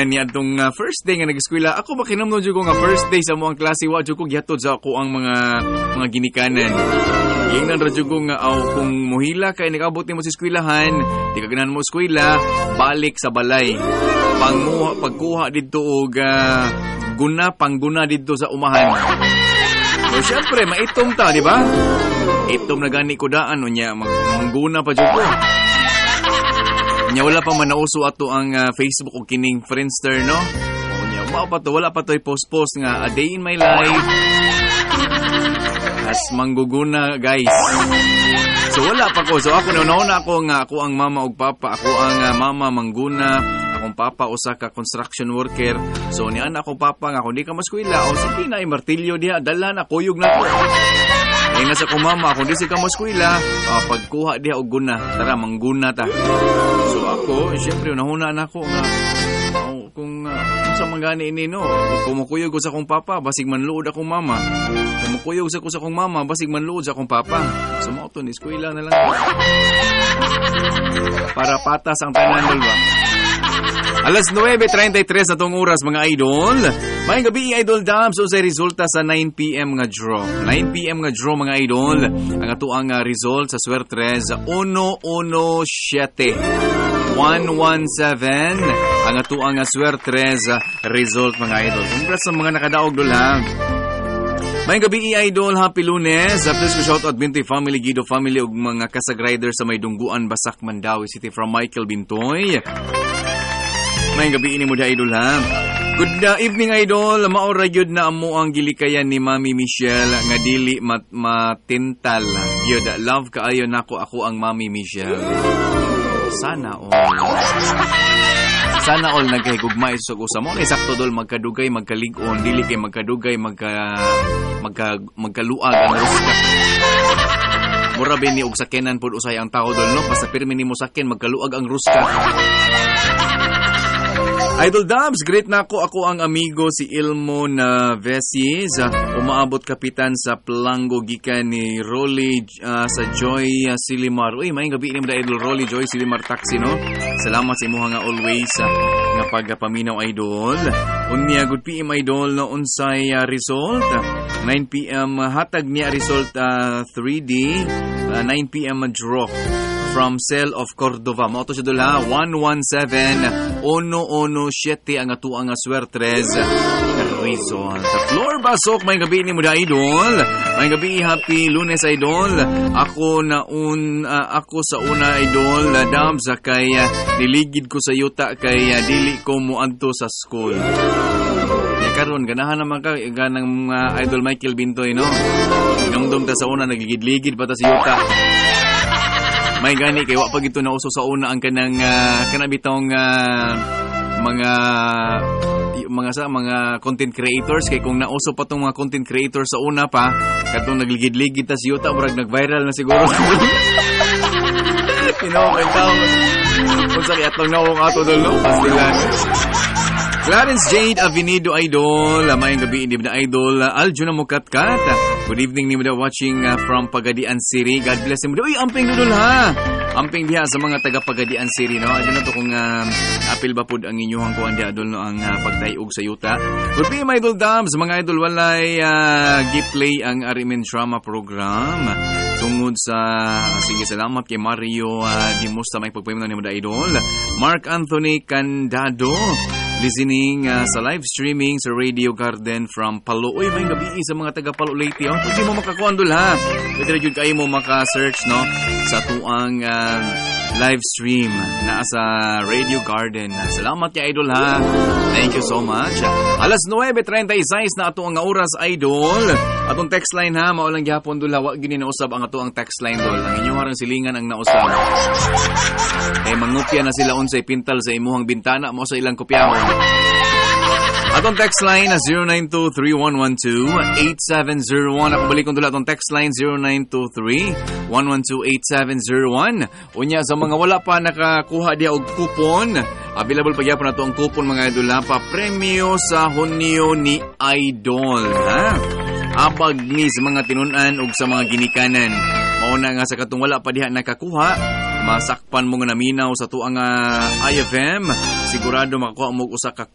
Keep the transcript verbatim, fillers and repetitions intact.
ni atong uh, first day nga nag-eskwela. Ako ba kinamnon jud ko nga first day sa moang klase wa jud ko gihatod sa ako ang mga mga ginikanan. Ingnan ra jud ko nga aw kung muhila kay nag-abot nimo sa eskwelahan, di ka ganahan mo eskwela, balik sa balay. Panguha pagkuha didto og uh, guna pangguna didto sa umahan. So syempre maitom ta, di ba? Itom na gani ko daan unya mangguna pa jud ko. Nya wala pa man nauso ato ang uh, Facebook o kining Friendster, no? O nya mao pa to, wala pa to i-post-post nga a day in my life. As mangguguna, guys. So wala pa ko. So ako nauna ako nga ako ang mama ug papa, ako ang uh, mama mangguna, akong papa usa ka construction worker. So ni ana akong papa nga kung di ka maskwela o sige na martilyo diha dala na kuyog na ko. Ay nasa ko mama kung di si ka maskwela, uh, pagkuha diha og guna, tara mangguna ta. So ako, syempre nahuna na ako nga oh, kung uh, sa mangani ini no, kumukuyog ko sa akong papa, basig man luod akong mama. Kumukuyog sa ko sa akong mama, basig man luod sa akong papa. So mo to ni eskwela na lang. Para patas ang tanan ba. Alas nine thirty-three na tong oras mga idol. May gabi idol Dams o sa resulta sa nine p.m. nga draw. nine p.m. nga draw mga idol. Ang ato ang uh, result sa Suertres one one seven. one one seven. Ang ato ang uh, Suertres uh, result mga idol. Congrats sa mga nakadaog dol ha. May gabi idol, happy Lunes. Please ko shout out Bintoy family, Guido family ug mga kasag riders sa may Dungguan, Basak, Mandawi City from Michael Bintoy. May gabi ini mo da idol ha. Good uh, evening idol. Maora gyud na amo ang gilikayan ni Mami Michelle nga dili mat matintal. Gyud love kaayo nako ako ang Mami Michelle. Sana all. Sana all nagkahigugmay sa usa mo. Sakto dol magkadugay magkalig-on, dili kay magkadugay magka magka magkaluag ang ruska. Mura ba ni og sakenan pod usay ang tao dol no? Basta pirmi nimo saken magkaluag ang ruska. Idol Dubs, great na ako. Ako ang amigo si Ilmo na Vesis. Uh, umaabot kapitan sa Plango gikan ni Rolly uh, sa Joy uh, Silimar. Uy, may gabi ni mo da Idol Rolly Joy Silimar Taxi, no? Salamat sa imo nga always uh, nga pagpaminaw idol. Unya good P M idol na unsay uh, result. nine p.m. Uh, hatag niya result uh, three D. Uh, nine p.m. Uh, draw. From Cell of Cordova. Mo to siya dula one one seven one one seven ang ato ang Suertres result. Floor Basok, may gabi ni mo da idol. May gabi happy Lunes idol. Ako na un uh, ako sa una idol uh, Dams kay uh, diligid ko sa yuta kay uh, dili ko mo adto sa school. Ya karon ganahan naman ka ganang uh, idol Michael Bintoy no. Nungdom ta sa una nagigid-ligid pa ta sa yuta. May gani kay wa pag ito nauso sa una ang kanang uh, kanabitong uh, mga mga sa mga content creators kay kung nauso pa tong mga content creators sa una pa katong nagligid-ligid tas yuta murag nag-viral na siguro. Tinaw kay tao. Kung sa atong nawong ato dol no pastilan. Clarence Jade Avenido idol, may gabi hindi na idol. Aljuna Mukatkat. Good evening ni mo da watching uh, from Pagadian City. God bless mo. Uy, amping dudol ha. Amping diha sa mga taga Pagadian City no. Adto na to kung uh, apil ba pud ang inyong kuan dia idol no ang uh, pagtayog sa yuta. Good evening my idol Dams, mga idol walay uh, gi-play ang Arimen Drama program. Tungod sa sige salamat kay Mario uh, Dimusta may pagpayman ni mo da idol. Mark Anthony Candado listening uh, sa live streaming sa Radio Garden from Palo. Uy, may gabi sa mga taga Palo Leyte. Oh, pwede mo makakuandol ha. Pwede rin kayo mo maka-search no sa tuang uh, live stream na sa Radio Garden. Salamat ya idol ha. Thank you so much. Alas nine thirty-six na ato ang oras idol. Atong text line ha, maulang gyapon dula wa gini na usab ang ato ang text line dol. Ang inyong harang silingan ang nausab. Eh mangupya na sila unsay pintal sa imuhang bintana mo sa ilang kopyahon. Atong text line na zero nine two three one one two eight seven zero one. Ako balik kong dula atong text line zero nine two three one one two eight seven zero one. Unya sa mga wala pa nakakuha diya og coupon, available pa gyapon nato ang coupon mga idol pa premyo sa Hunyo ni Idol ha. Abag ni sa mga tinunan ug sa mga ginikanan. Mao na nga sa katong wala pa diha nakakuha, masakpan mo nga naminaw sa tuang uh, I F M, sigurado makakuha mo usa ka